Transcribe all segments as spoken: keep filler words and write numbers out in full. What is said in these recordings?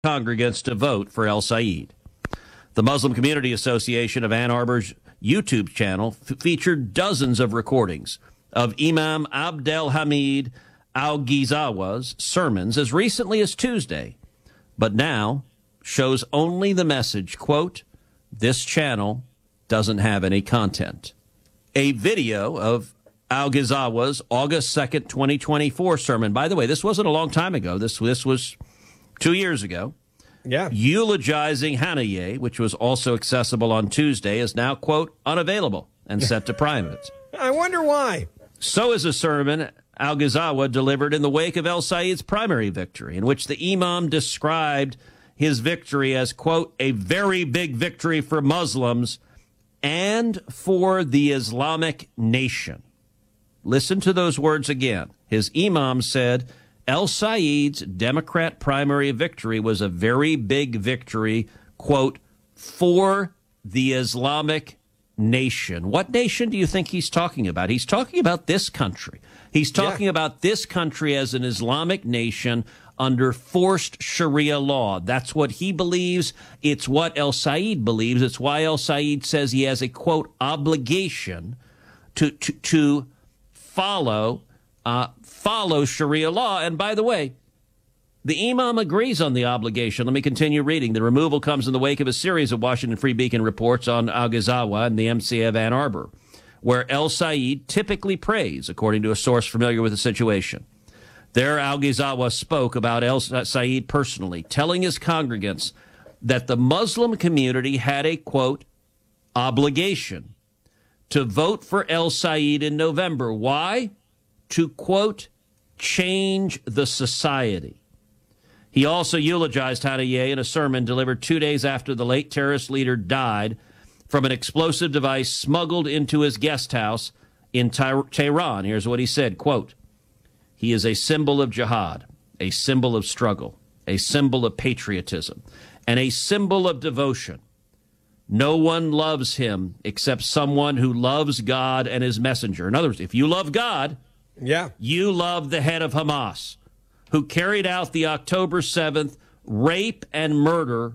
congregants to vote for El Sayed. The Muslim Community Association of Ann Arbor's YouTube channel f- featured dozens of recordings of Imam Abdel Hamid Al-Ghizawa's sermons as recently as Tuesday, but now shows only the message, quote, "This channel doesn't have any content." A video of Al-Ghizawa's August second, twenty twenty-four sermon. By the way, this wasn't a long time ago. This, this was two years ago. Yeah. Eulogizing Haniyeh, which was also accessible on Tuesday, is now, quote, unavailable and set to private. I wonder why. So is a sermon Al-Ghizawa delivered in the wake of El Sayed's primary victory, in which the imam described his victory as, quote, a very big victory for Muslims and for the Islamic nation. Listen to those words again. His imam said El Sayed's Democrat primary victory was a very big victory, quote, for the Islamic nation. What nation do you think he's talking about? He's talking about this country. He's talking yeah. about this country as an Islamic nation under forced Sharia law. That's what he believes. It's what El Sayed believes. It's why El Sayed says he has a, quote, obligation to to, to follow uh, follow Sharia law. And by the way, the imam agrees on the obligation. Let me continue reading. The removal comes in the wake of a series of Washington Free Beacon reports on Al-Ghizawa and the M C A of Ann Arbor, where El Sayed typically prays, according to a source familiar with the situation. There, Al-Ghizawa spoke about El Sayed personally, telling his congregants that the Muslim community had a, quote, obligation to vote for El Sayed in November. Why? To, quote, change the society. He also eulogized Haniyeh in a sermon delivered two days after the late terrorist leader died from an explosive device smuggled into his guest house in Tehran. Here's what he said, quote, he is a symbol of jihad, a symbol of struggle, a symbol of patriotism, and a symbol of devotion. No one loves him except someone who loves God and his messenger. In other words, if you love God, yeah, you love the head of Hamas, who carried out the October seventh rape and murder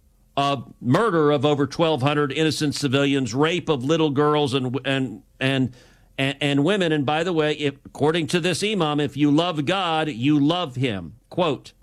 of murder of over twelve hundred innocent civilians, rape of little girls and and and and, and women. And by the way, if, according to this imam, if you love God, you love him. Quote,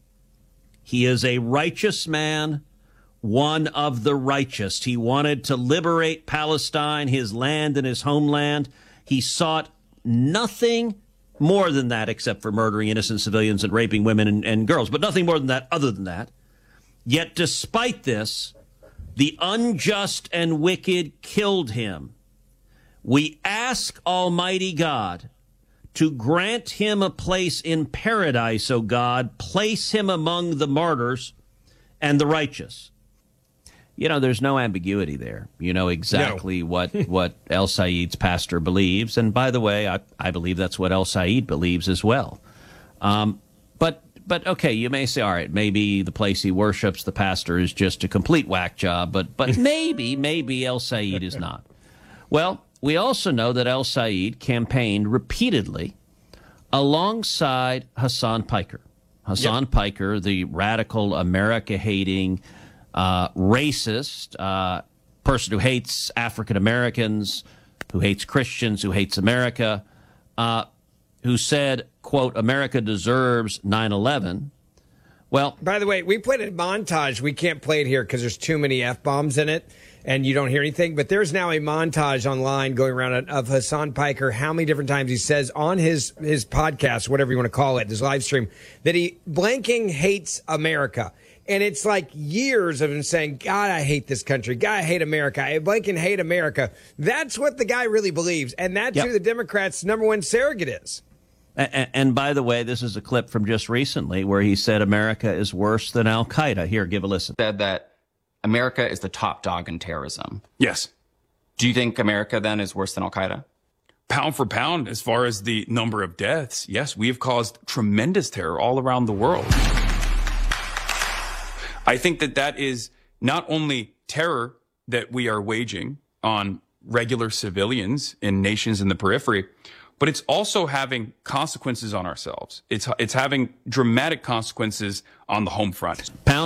he is a righteous man, one of the righteous. He wanted to liberate Palestine, his land and his homeland. He sought nothing more than that except for murdering innocent civilians and raping women and, and girls, but nothing more than that other than that. Yet despite this, the unjust and wicked killed him. We ask Almighty God to grant him a place in paradise, O God. Place him among the martyrs and the righteous. You know, there's no ambiguity there. You know exactly no. what, what El Sayed's pastor believes. And by the way, I, I believe that's what El Sayed believes as well. Um, but, but okay, you may say, all right, maybe the place he worships, the pastor, is just a complete whack job. But, but maybe, maybe El Sayed is not. Well, we also know that El Sayed campaigned repeatedly alongside Hassan Piker. Hassan yep. Piker, the radical, America-hating, Uh, racist, uh, person who hates African Americans, who hates Christians, who hates America, uh, who said, quote, America deserves nine eleven. Well, by the way, we played a montage. We can't play it here because there's too many F-bombs in it and you don't hear anything. But there's now a montage online going around of Hassan Piker, how many different times he says on his, his podcast, whatever you want to call it, his live stream, that he blanking hates America. And it's like years of him saying, God, I hate this country. God, I hate America. I blanking hate America. That's what the guy really believes. And that's yep. who the Democrats' number one surrogate is. And, and by the way, this is a clip from just recently where he said America is worse than Al-Qaeda. Here, give a listen. Said that America is the top dog in terrorism. Yes. Do you think America then is worse than Al-Qaeda? Pound for pound, as far as the number of deaths, yes, we have caused tremendous terror all around the world. I think that that is not only terror that we are waging on regular civilians in nations in the periphery, but it's also having consequences on ourselves. It's, it's having dramatic consequences on the home front. Pound